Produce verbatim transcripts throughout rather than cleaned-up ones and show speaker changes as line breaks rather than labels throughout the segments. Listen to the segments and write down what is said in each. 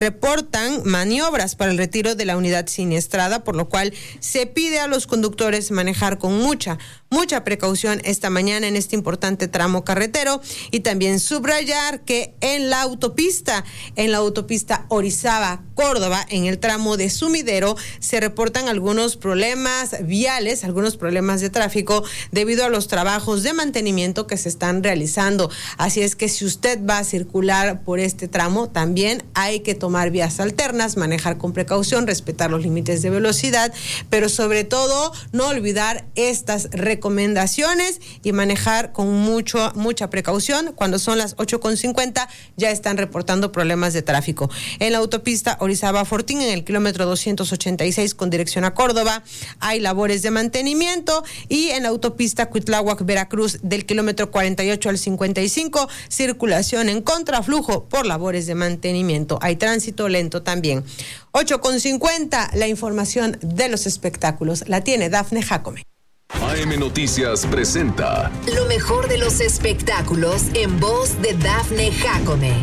reportan maniobras para el retiro de la unidad siniestrada, por lo cual se pide a los conductores manejar con mucha, mucha precaución esta mañana en este importante tramo carretero, y también subrayar que en la autopista, en la autopista Orizaba-Córdoba, en el tramo de Sumidero, se reportan algunos problemas viales, algunos problemas de tráfico debido a los trabajos de mantenimiento que se están realizando. Así es que si usted va a circular por este tramo, también hay que tomar tomar vías alternas, manejar con precaución, respetar los límites de velocidad, pero sobre todo no olvidar estas recomendaciones y manejar con mucho, mucha precaución. Cuando son las ocho con cincuenta ya están reportando problemas de tráfico. En la autopista Orizaba-Fortín, en el kilómetro doscientos ochenta y seis con dirección a Córdoba, hay labores de mantenimiento, y en la autopista Cuitláhuac-Veracruz, del kilómetro cuarenta y ocho al cincuenta y cinco, circulación en contraflujo por labores de mantenimiento. Hay tránsito lento también. ocho con cincuenta, la información de los espectáculos la tiene Dafne Jacome.
A M Noticias presenta
lo mejor de los espectáculos en voz de Dafne Jacome.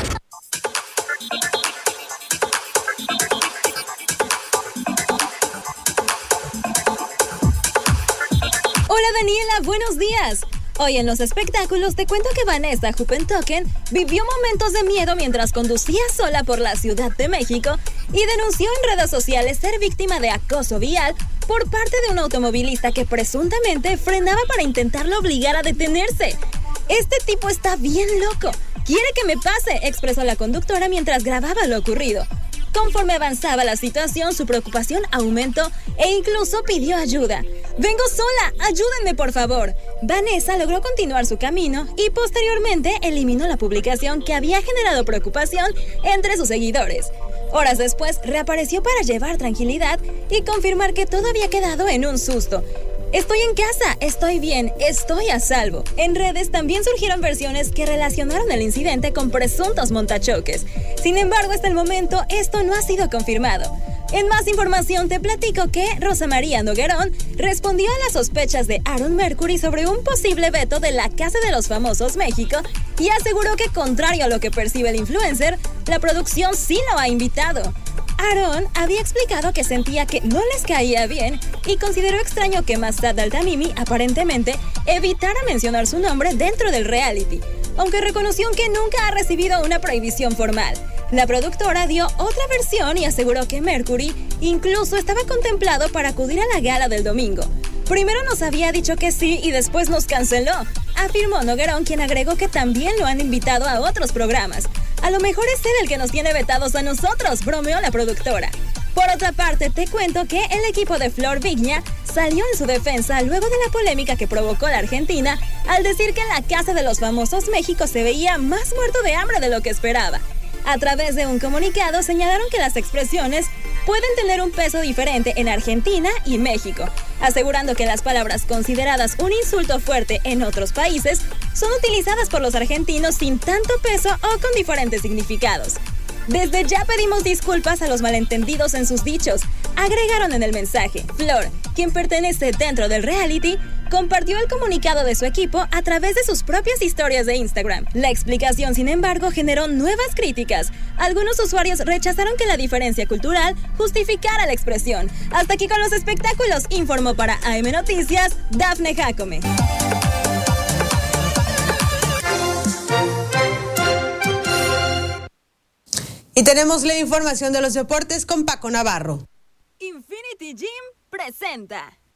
Hola Daniela, buenos días. Hoy en los espectáculos te cuento que Vanessa Huppentoken vivió momentos de miedo mientras conducía sola por la Ciudad de México y denunció en redes sociales ser víctima de acoso vial por parte de un automovilista que presuntamente frenaba para intentarlo obligar a detenerse. Este tipo está bien loco. Quiere que me pase, expresó la conductora mientras grababa lo ocurrido. Conforme avanzaba la situación, su preocupación aumentó e incluso pidió ayuda. «Vengo sola, ayúdenme por favor». Vanessa logró continuar su camino y posteriormente eliminó la publicación que había generado preocupación entre sus seguidores. Horas después, reapareció para llevar tranquilidad y confirmar que todo había quedado en un susto. «Estoy en casa, estoy bien, estoy a salvo». En redes también surgieron versiones que relacionaron el incidente con presuntos montachoques. Sin embargo, hasta el momento, esto no ha sido confirmado. En más información te platico que Rosa María Noguerón respondió a las sospechas de Aaron Mercury sobre un posible veto de la Casa de los Famosos México y aseguró que, contrario a lo que percibe el influencer, la producción sí lo ha invitado. Aaron había explicado que sentía que no les caía bien y consideró extraño que Massad Altamimi aparentemente evitara mencionar su nombre dentro del reality, aunque reconoció que nunca ha recibido una prohibición formal. La productora dio otra versión y aseguró que Mercury incluso estaba contemplado para acudir a la gala del domingo. Primero nos había dicho que sí y después nos canceló, afirmó Noguerón, quien agregó que también lo han invitado a otros programas. A lo mejor es él el que nos tiene vetados a nosotros, bromeó la productora. Por otra parte, te cuento que el equipo de Flor Vigna salió en su defensa luego de la polémica que provocó la Argentina al decir que en la Casa de los Famosos México se veía más muerto de hambre de lo que esperaba. A través de un comunicado señalaron que las expresiones pueden tener un peso diferente en Argentina y México, asegurando que las palabras consideradas un insulto fuerte en otros países son utilizadas por los argentinos sin tanto peso o con diferentes significados. Desde ya pedimos disculpas a los malentendidos en sus dichos, agregaron en el mensaje. Flor, quien pertenece dentro del reality, compartió el comunicado de su equipo a través de sus propias historias de Instagram. La explicación, sin embargo, generó nuevas críticas. Algunos usuarios rechazaron que la diferencia cultural justificara la expresión. Hasta aquí con los espectáculos, informó para A M Noticias, Dafne Jacome.
Y tenemos la información de los deportes con Paco Navarro.
Infinity Gym presenta